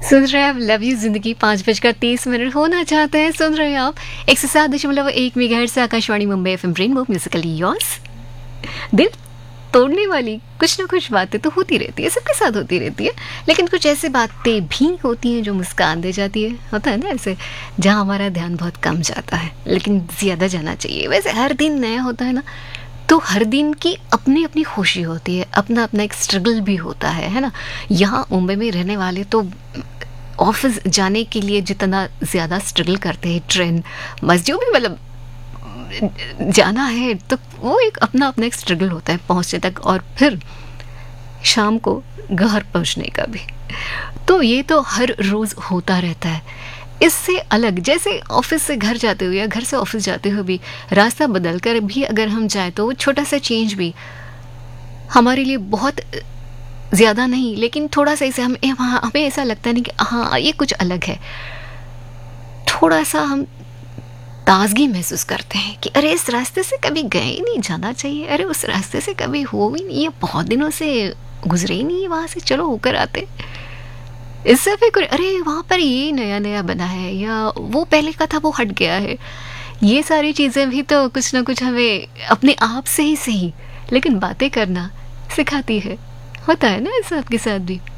सुन रहे हैं आप लव यू जिंदगी 5:30 होना चाहते हैं। सुन रहे हैं आप 107.1 मेगाहर्ट्ज़ से Akashvani Mumbai FM rainbow Musically yours. दिल तोड़ने वाली कुछ ना कुछ बातें तो होती रहती है, सबके साथ होती रहती है, लेकिन कुछ ऐसी बातें भी होती हैं जो मुस्कान दे जाती है। होता है ना ऐसे, जहाँ हमारा ध्यान बहुत कम जाता है लेकिन ज़्यादा जाना चाहिए। वैसे हर दिन नया होता है ना, तो हर दिन की अपनी अपनी खुशी होती है, अपना अपना एक स्ट्रगल भी होता है ना। यहाँ मुंबई में रहने वाले तो ऑफिस जाने के लिए जितना ज़्यादा स्ट्रगल करते हैं, ट्रेन बस जो भी मतलब जाना है, तो वो एक अपना अपना एक स्ट्रगल होता है पहुँचने तक, और फिर शाम को घर पहुँचने का भी। तो ये तो हर रोज़ होता रहता है। इससे अलग, जैसे ऑफिस से घर जाते हुए या घर से ऑफिस जाते हुए भी रास्ता बदल कर भी अगर हम जाएं, तो वो छोटा सा चेंज भी हमारे लिए बहुत ज़्यादा नहीं, लेकिन थोड़ा सा इसे हमें ऐसा लगता है नहीं कि हाँ ये कुछ अलग है। थोड़ा सा हम ताजगी महसूस करते हैं कि अरे इस रास्ते से कभी गए ही नहीं, जाना चाहिए, अरे उस रास्ते से कभी हो ही नहीं, ये बहुत दिनों से गुजरे ही नहीं वहाँ से, चलो होकर आते। इससे भी कुछ, अरे वहाँ पर ये नया नया बना है, या वो पहले का था वो हट गया है। ये सारी चीज़ें भी तो कुछ ना कुछ हमें अपने आप से ही सही लेकिन बातें करना सिखाती है। होता है ना ऐसा आपके साथ भी?